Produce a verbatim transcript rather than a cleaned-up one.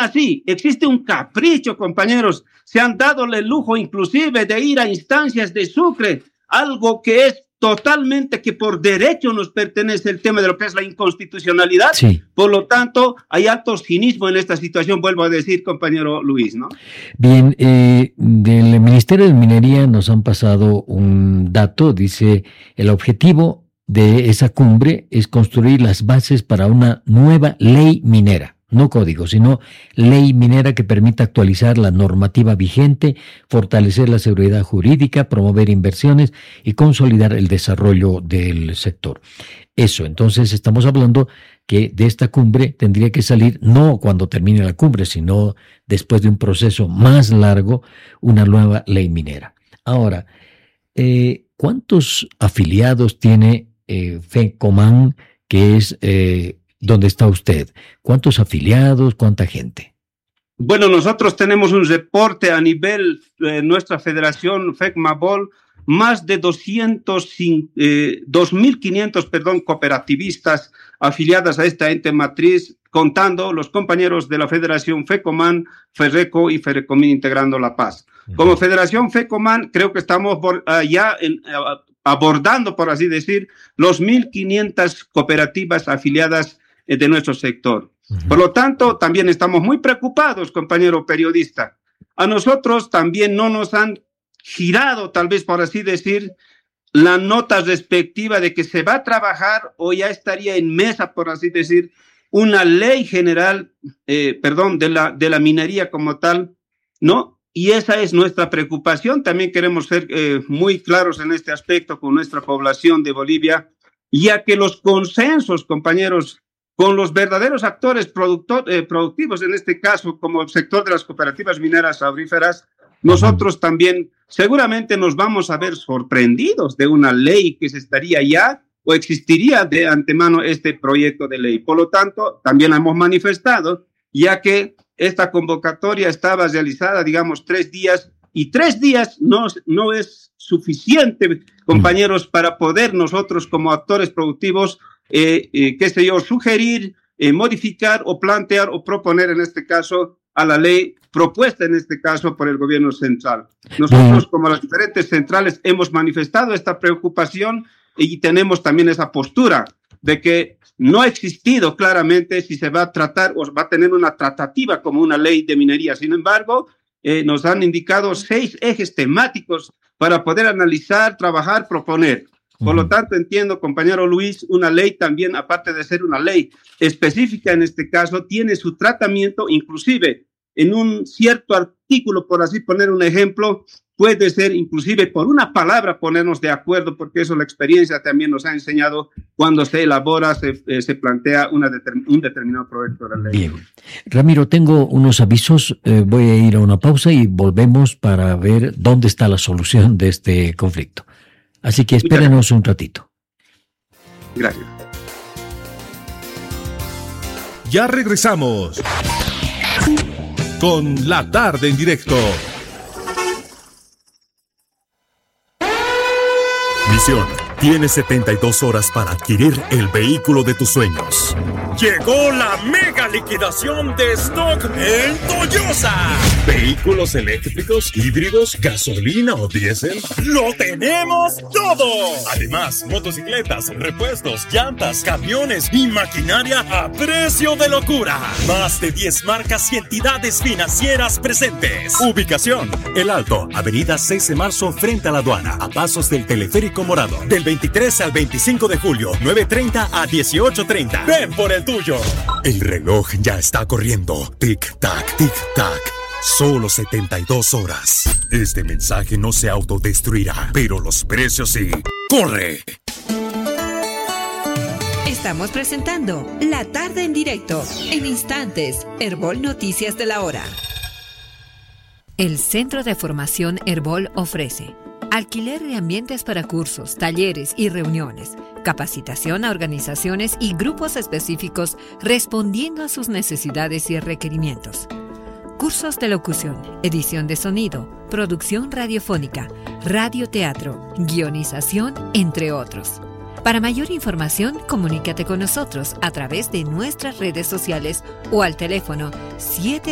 así. Existe un capricho, compañeros. Se han dado el lujo inclusive de ir a instancias de Sucre, algo que es totalmente que por derecho nos pertenece el tema de lo que es la inconstitucionalidad. Sí. Por lo tanto, hay alto cinismo en esta situación, vuelvo a decir, compañero Luis, ¿no? Bien, eh, del Ministerio de Minería nos han pasado un dato, dice, el objetivo de esa cumbre es construir las bases para una nueva ley minera. No código, sino ley minera que permita actualizar la normativa vigente, fortalecer la seguridad jurídica, promover inversiones y consolidar el desarrollo del sector. Eso, entonces estamos hablando que de esta cumbre tendría que salir no cuando termine la cumbre, sino después de un proceso más largo, una nueva ley minera. Ahora, eh, ¿cuántos afiliados tiene eh, FECOMAN, que es... Eh, ¿Dónde está usted? ¿Cuántos afiliados? ¿Cuánta gente? Bueno, nosotros tenemos un reporte a nivel de eh, nuestra federación FECMABOL, más de doscientos, eh, dos mil quinientos perdón, cooperativistas afiliadas a esta ente matriz, contando los compañeros de la federación FECOMAN, FERRECO y FERECOMIN integrando La Paz. Uh-huh. Como federación FECOMAN, creo que estamos por, uh, ya en, uh, abordando, por así decir, los mil quinientas cooperativas afiliadas de nuestro sector. Uh-huh. Por lo tanto, también estamos muy preocupados, compañero periodista. A nosotros también no nos han girado, tal vez por así decir, la nota respectiva de que se va a trabajar o ya estaría en mesa, por así decir, una ley general, eh, perdón, de la, de la minería como tal, ¿no? Y esa es nuestra preocupación. También queremos ser eh, muy claros en este aspecto con nuestra población de Bolivia, ya que los consensos, compañeros, con los verdaderos actores productor, eh, productivos, en este caso, como el sector de las cooperativas mineras auríferas, nosotros también seguramente nos vamos a ver sorprendidos de una ley que se estaría ya o existiría de antemano este proyecto de ley. Por lo tanto, también hemos manifestado, ya que esta convocatoria estaba realizada, digamos, tres días, y tres días no, no es suficiente, compañeros, para poder nosotros como actores productivos Eh, eh, qué sé yo, sugerir, eh, modificar o plantear o proponer en este caso a la ley propuesta en este caso por el gobierno central. Nosotros como las diferentes centrales hemos manifestado esta preocupación y tenemos también esa postura de que no ha existido claramente si se va a tratar o va a tener una tratativa como una ley de minería. Sin embargo, eh, nos han indicado seis ejes temáticos para poder analizar, trabajar, proponer. Por lo tanto, entiendo, compañero Luis, una ley también, aparte de ser una ley específica en este caso, tiene su tratamiento, inclusive en un cierto artículo, por así poner un ejemplo, puede ser inclusive por una palabra ponernos de acuerdo, porque eso la experiencia también nos ha enseñado cuando se elabora, se, eh, se plantea una determin- un determinado proyecto de ley. Bien. Ramiro, tengo unos avisos, eh, voy a ir a una pausa y volvemos para ver dónde está la solución de este conflicto. Así que espérenos un ratito. Gracias. Ya regresamos con La Tarde en Directo. Misión: tienes setenta y dos horas para adquirir el vehículo de tus sueños. Llegó la mega liquidación de stock en Toyosa. Vehículos eléctricos, híbridos, gasolina o diésel. ¡Lo tenemos todo! Además, motocicletas, repuestos, llantas, camiones y maquinaria a precio de locura. Más de diez marcas y entidades financieras presentes. Ubicación: El Alto, avenida seis de marzo frente a la aduana, a pasos del teleférico morado. Del veintitrés al veinticinco de julio, nueve treinta a dieciocho treinta. Ven por el tuyo. El reloj ya está corriendo. Tic-tac, tic-tac. Solo setenta y dos horas. Este mensaje no se autodestruirá, pero los precios sí. ¡Corre! Estamos presentando La Tarde en Directo. En instantes, Herbol Noticias de la Hora. El Centro de Formación Herbol ofrece alquiler de ambientes para cursos, talleres y reuniones, capacitación a organizaciones y grupos específicos respondiendo a sus necesidades y requerimientos. Cursos de locución, edición de sonido, producción radiofónica, radioteatro, guionización, entre otros. Para mayor información, comunícate con nosotros a través de nuestras redes sociales o al teléfono siete